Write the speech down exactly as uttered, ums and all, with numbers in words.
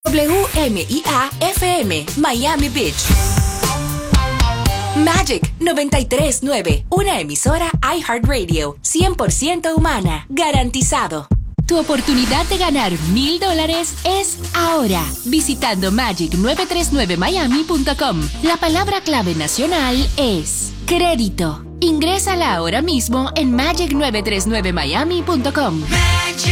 W M I A F M, Miami Beach. Magic noventa y tres punto nueve, una emisora iHeartRadio, cien por ciento humana, garantizado. Tu oportunidad de ganar mil dólares es ahora, visitando magic nueve tres nueve miami punto com. La palabra clave nacional es crédito. Ingrésala ahora mismo en magic nueve tres nueve miami punto com.